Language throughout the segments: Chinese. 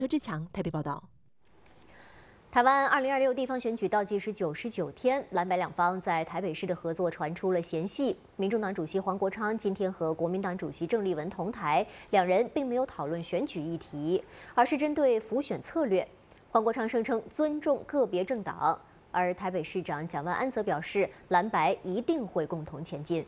刘志强台北报道。 台湾2026地方选举倒计时99天，蓝白两方在台北市的合作传出了嫌隙。民众党主席黄国昌今天和国民党主席郑丽文同台，两人并没有讨论选举议题，而是针对辅选策略。黄国昌声称尊重个别政党，而台北市长蒋万安则表示，蓝白一定会共同前进。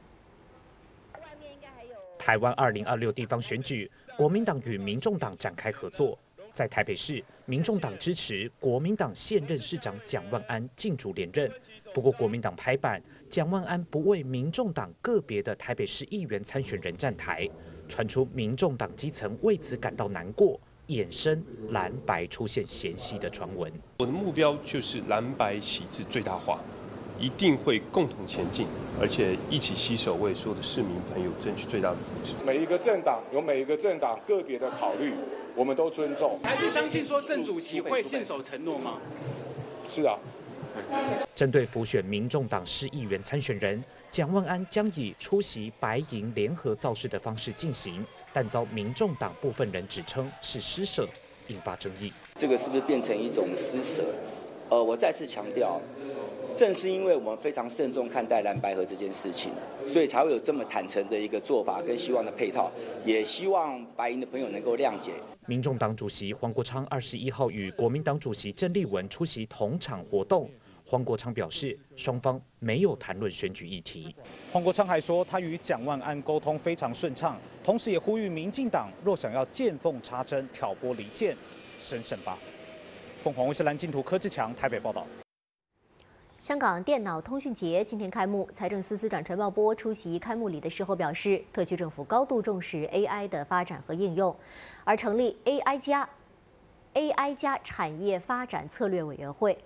台湾2026地方选举，国民党与民众党展开合作。在台北市，民众党支持国民党现任市长蒋万安竞逐连任。不过，国民党拍板，蒋万安不为民众党个别的台北市议员参选人站台，传出民众党基层为此感到难过，衍生蓝白出现嫌隙的传闻。 我的目标就是蓝白席次最大化，一定会共同前进，而且一起携手为所有的市民朋友争取最大的福祉。 每一个政党有每一个政党个别的考虑，我们都尊重。 还是相信说郑主席会信守承诺吗？ 是啊。 针对辅选民众党市议员参选人，蒋万安将以出席白银联合造势的方式进行，但遭民众党部分人指称是施舍，引发争议。 这个是不是变成一种施舍？我再次强调。正是因为我们非常慎重看待蓝白合这件事情，所以才会有这么坦诚的一个做法跟希望的配套，也希望白银的朋友能够谅解。 民众党主席黄国昌21号与国民党主席郑丽文出席同场活动，黄国昌表示双方没有谈论选举议题。黄国昌还说他与蒋万安沟通非常顺畅，同时也呼吁民进党若想要见缝插针、挑拨离间，审慎吧。凤凰卫视蓝净图柯志强台北报道。 香港电脑通讯节今天开幕，财政司司长陈茂波出席开幕礼的时候表示，特区政府高度重视 AI 的发展和应用，而成立 AI 加产业發展策略委員會。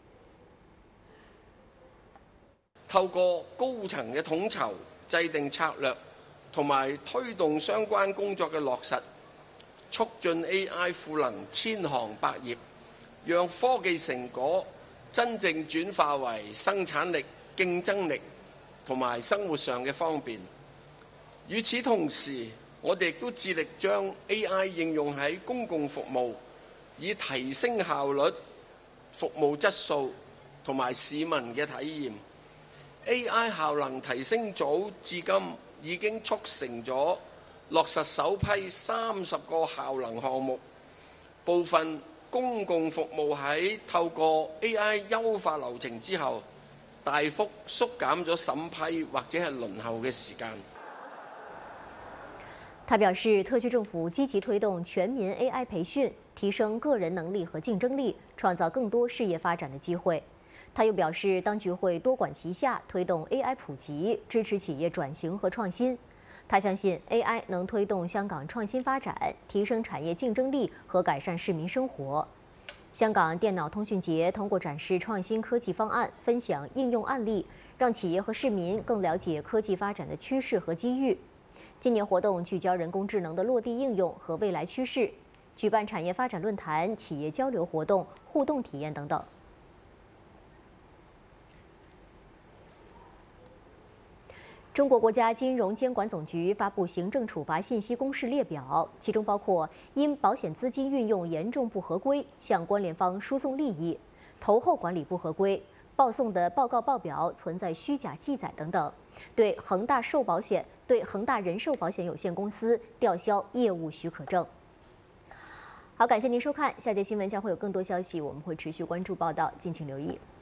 透過高層嘅統籌、制定策略同埋推動相關工作嘅落實，促進 AI 賦能千行百業，讓科技成果真正轉化為生產力、競爭力同埋生活上嘅方便。與此同時，我哋亦都致力將 AI 應用喺公共服務，以提升效率、服務質素同埋市民嘅體驗。AI 效能提升組至今已經促成咗落實首批30個效能項目，部分公共服務喺透過 AI 優化流程之後，大幅縮減咗審批或者係輪候嘅時間。 他表示，特区政府積極推動全民 AI 培訓，提升個人能力和競爭力，創造更多事業發展的機會。他又表示，當局會多管齊下，推動 AI 普及，支持企業轉型和創新。他相信 AI 能推動香港創新發展，提升產業競爭力和改善市民生活。香港電腦通訊節通過展示創新科技方案，分享應用案例，讓企業和市民更了解科技發展的趨勢和機遇。今年活動聚焦人工智能的落地應用和未來趨勢，舉辦產業發展論壇、企業交流活動、互動體驗等等。中國國家金融監管總局發布行政處罰信息公示列表，其中包括因保險資金運用嚴重不合規，向關聯方輸送利益、投後管理不合規、報送的報告報表存在虛假記載等等，對恒大人壽保險有限公司吊銷業務許可證。好，感謝您收看，下節新聞將會有更多消息，我們會持續關注報道，敬請留意。